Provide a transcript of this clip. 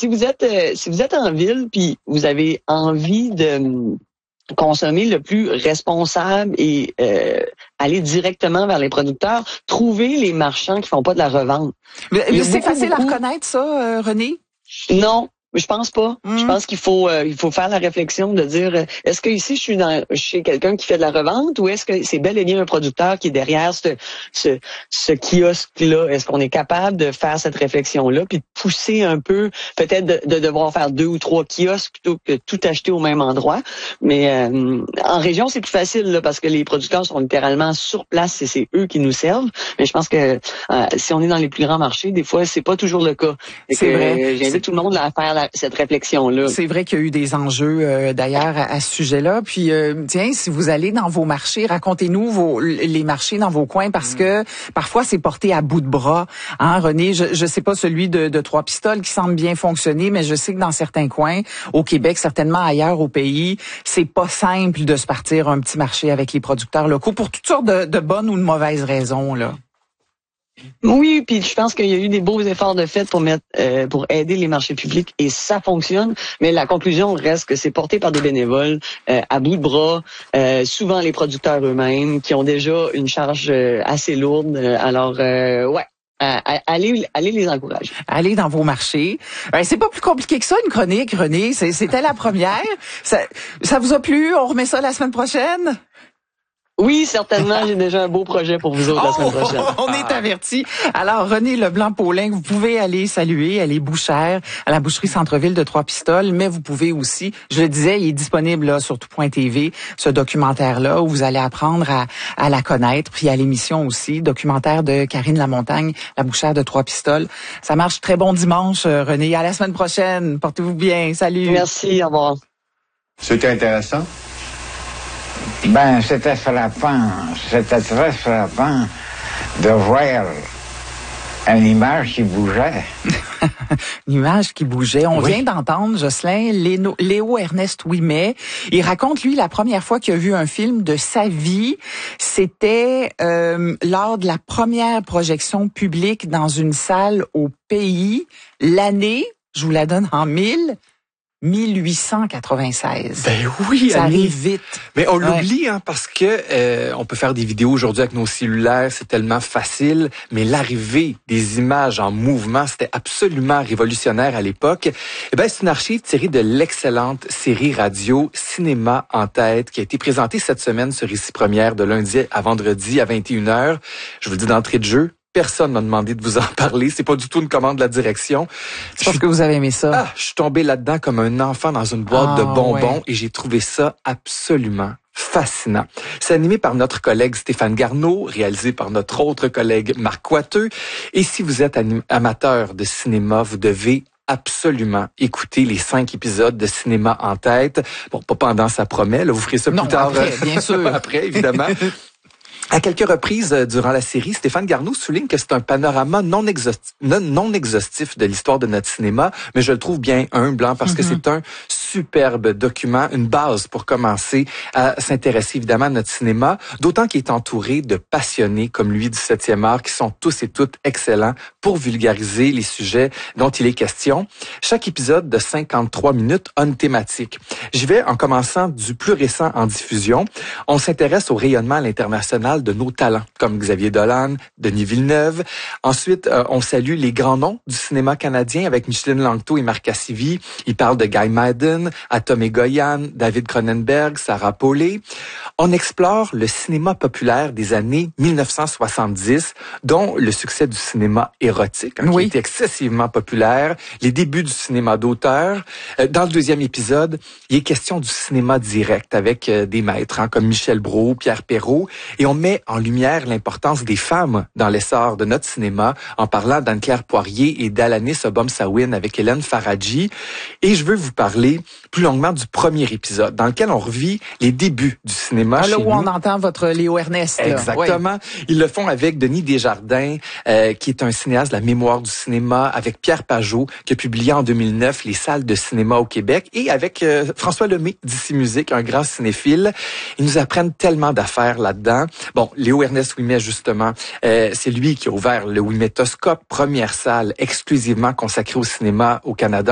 si vous êtes en ville puis vous avez envie de consommer le plus responsable et aller directement vers les producteurs, trouver les marchands qui font pas de la revente. Mais c'est facile à reconnaître ça, René? Non. Je pense pas. Je pense qu'il faut faire la réflexion de dire est-ce que ici je suis chez quelqu'un qui fait de la revente ou est-ce que c'est bel et bien un producteur qui est derrière ce kiosque-là? Est-ce qu'on est capable de faire cette réflexion-là puis de pousser un peu, peut-être de devoir faire 2 ou 3 kiosques plutôt que tout acheter au même endroit? Mais en région, c'est plus facile là, parce que les producteurs sont littéralement sur place et c'est eux qui nous servent. Mais je pense que si on est dans les plus grands marchés, des fois, c'est pas toujours le cas. C'est vrai. J'invite tout le monde à faire cette réflexion-là. C'est vrai qu'il y a eu des enjeux d'ailleurs à ce sujet-là. Puis tiens, si vous allez dans vos marchés, racontez-nous les marchés dans vos coins parce que parfois c'est porté à bout de bras. Hein, René, je sais pas celui de Trois-Pistoles qui semble bien fonctionner, mais je sais que dans certains coins, au Québec, certainement ailleurs au pays, c'est pas simple de se partir un petit marché avec les producteurs locaux pour toutes sortes de bonnes ou de mauvaises raisons là. Oui, puis je pense qu'il y a eu des beaux efforts de fait pour aider les marchés publics et ça fonctionne. Mais la conclusion reste que c'est porté par des bénévoles à bout de bras, souvent les producteurs eux-mêmes qui ont déjà une charge assez lourde. Alors ouais. Allez les encourager. Allez dans vos marchés. C'est pas plus compliqué que ça, une chronique, René. C'était la première. Ça vous a plu? On remet ça la semaine prochaine? Oui, certainement. J'ai déjà un beau projet pour vous autres la semaine prochaine. On est avertis. Alors, René Leblanc-Paulin, vous pouvez aller saluer, elle est bouchère à la boucherie Centre-Ville de Trois-Pistoles, mais vous pouvez aussi, je le disais, il est disponible là, sur tout.tv, ce documentaire-là, où vous allez apprendre à la connaître, puis à l'émission aussi, documentaire de Karine Lamontagne, la bouchère de Trois-Pistoles. Ça marche. Très bon dimanche, René. À la semaine prochaine. Portez-vous bien. Salut. Merci. Au revoir. C'était intéressant? Ben, c'était frappant. C'était très frappant de voir une image qui bougeait. Une image qui bougeait. On vient d'entendre, Jocelyn, Léo Ernest Ouimet. Il raconte, lui, la première fois qu'il a vu un film de sa vie, c'était lors de la première projection publique dans une salle au pays. L'année, je vous la donne en 1896. Ben oui, ça arrive vite. Mais on l'oublie parce que on peut faire des vidéos aujourd'hui avec nos cellulaires, c'est tellement facile, mais l'arrivée des images en mouvement, c'était absolument révolutionnaire à l'époque. Eh ben c'est une archive tirée de l'excellente série radio Cinéma en tête qui a été présentée cette semaine sur Ici Première de lundi à vendredi à 21h. Je vous le dis d'entrée de jeu. Personne m'a demandé de vous en parler. C'est pas du tout une commande de la direction. Je pense que vous avez aimé ça. Je suis tombé là-dedans comme un enfant dans une boîte de bonbons et j'ai trouvé ça absolument fascinant. C'est animé par notre collègue Stéphane Garneau, réalisé par notre autre collègue Marc Coiteux. Et si vous êtes amateur de cinéma, vous devez absolument écouter les 5 épisodes de Cinéma en tête. Bon, pas pendant ça promet, là, vous ferez ça plus tard. Après, bien sûr. Après, évidemment. À quelques reprises durant la série, Stéphane Garneau souligne que c'est un panorama non exhaustif de l'histoire de notre cinéma, mais je le trouve bien humble parce que c'est un superbe document, une base pour commencer à s'intéresser évidemment à notre cinéma, d'autant qu'il est entouré de passionnés comme lui du 7e art qui sont tous et toutes excellents pour vulgariser les sujets dont il est question. Chaque épisode de 53 minutes a une thématique. J'y vais en commençant du plus récent en diffusion. On s'intéresse au rayonnement à l'international de nos talents, comme Xavier Dolan, Denis Villeneuve. Ensuite, on salue les grands noms du cinéma canadien avec Micheline Langto et Marc Cassivi. Il parle de Guy Maddin, Atom Egoyan, David Cronenberg, Sarah Polley. On explore le cinéma populaire des années 1970, dont le succès du cinéma érotique, qui était excessivement populaire, les débuts du cinéma d'auteur. Dans le deuxième épisode, il est question du cinéma direct avec des maîtres comme Michel Brault, Pierre Perrault, et on met en lumière l'importance des femmes dans l'essor de notre cinéma en parlant d'Anne-Claire Poirier et d'Alanis Obomsawin avec Hélène Faradji. Et je veux vous parler plus longuement du premier épisode dans lequel on revit les débuts du cinéma chez nous. On entend votre Léo Ernest. Là. Exactement. Ils le font avec Denis Desjardins, qui est un cinéaste de la mémoire du cinéma, avec Pierre Pajot, qui a publié en 2009 Les salles de cinéma au Québec, et avec François Lemay d'Ici Musique, un grand cinéphile. Ils nous apprennent tellement d'affaires là-dedans. Bon, Léo Ernest Ouimet, justement, c'est lui qui a ouvert le Ouimetoscope, première salle exclusivement consacrée au cinéma au Canada